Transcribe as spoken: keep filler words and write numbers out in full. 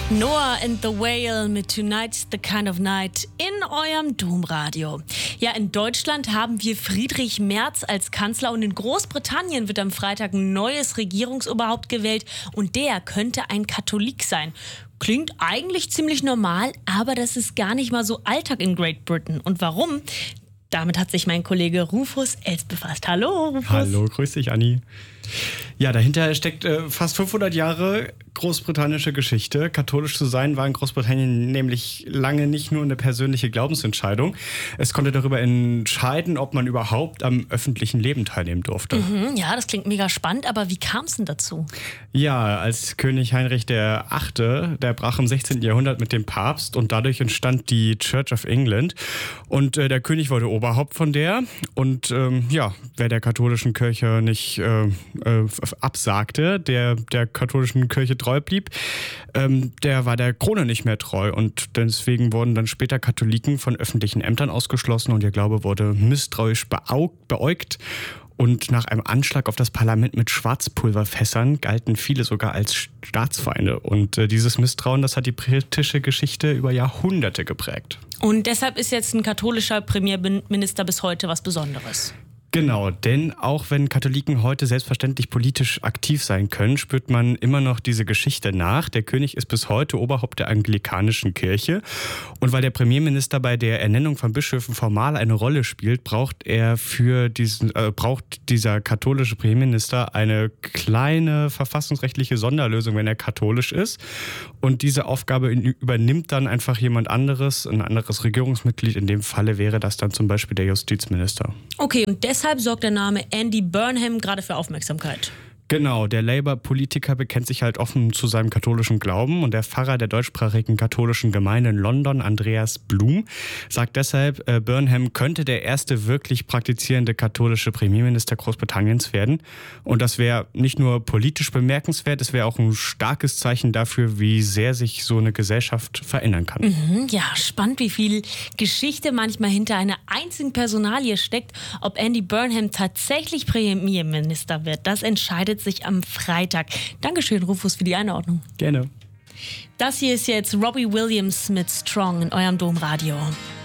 Noah and the Whale mit Tonight's the Kind of Night in eurem Domradio. Ja, in Deutschland haben wir Friedrich Merz als Kanzler und in Großbritannien wird am Freitag ein neues Regierungsoberhaupt gewählt und der könnte ein Katholik sein. Klingt eigentlich ziemlich normal, aber das ist gar nicht mal so Alltag in Great Britain. Und warum? Damit hat sich mein Kollege Rufus Elst befasst. Hallo, Rufus. Hallo, grüß dich, Anni. Ja, dahinter steckt äh, fast fünfhundert Jahre großbritannische Geschichte. Katholisch zu sein war in Großbritannien nämlich lange nicht nur eine persönliche Glaubensentscheidung. Es konnte darüber entscheiden, ob man überhaupt am öffentlichen Leben teilnehmen durfte. Mhm, ja, das klingt mega spannend, aber wie kam es denn dazu? Ja, als König Heinrich der Achte, der brach im sechzehnten Jahrhundert mit dem Papst und dadurch entstand die Church of England. Und äh, der König wurde Oberhaupt von der. Und ähm, ja, wer der katholischen Kirche nicht äh, äh, absagte, der der katholischen Kirche treu blieb, ähm, der war der Krone nicht mehr treu. Und deswegen wurden dann später Katholiken von öffentlichen Ämtern ausgeschlossen und ihr Glaube wurde misstrauisch beaug, beäugt. Und nach einem Anschlag auf das Parlament mit Schwarzpulverfässern galten viele sogar als Staatsfeinde. Und äh, dieses Misstrauen, das hat die britische Geschichte über Jahrhunderte geprägt. Und deshalb ist jetzt ein katholischer Premierminister bis heute was Besonderes. Genau, denn auch wenn Katholiken heute selbstverständlich politisch aktiv sein können, spürt man immer noch diese Geschichte nach. Der König ist bis heute Oberhaupt der anglikanischen Kirche. Und weil der Premierminister bei der Ernennung von Bischöfen formal eine Rolle spielt, braucht er für diesen, äh, braucht dieser katholische Premierminister eine kleine verfassungsrechtliche Sonderlösung, wenn er katholisch ist. Und diese Aufgabe übernimmt dann einfach jemand anderes, ein anderes Regierungsmitglied. In dem Falle wäre das dann zum Beispiel der Justizminister. Okay, und deshalb sorgt der Name Andy Burnham gerade für Aufmerksamkeit. Genau, der Labour-Politiker bekennt sich halt offen zu seinem katholischen Glauben und der Pfarrer der deutschsprachigen katholischen Gemeinde in London, Andreas Blum, sagt deshalb, äh, Burnham könnte der erste wirklich praktizierende katholische Premierminister Großbritanniens werden. Und das wäre nicht nur politisch bemerkenswert, es wäre auch ein starkes Zeichen dafür, wie sehr sich so eine Gesellschaft verändern kann. Mhm, ja, spannend, wie viel Geschichte manchmal hinter einer einzigen Personalie steckt. Ob Andy Burnham tatsächlich Premierminister wird, das entscheidet sich am Freitag. Dankeschön, Rufus, für die Einordnung. Gerne. Das hier ist jetzt Robbie Williams mit Strong in eurem Domradio.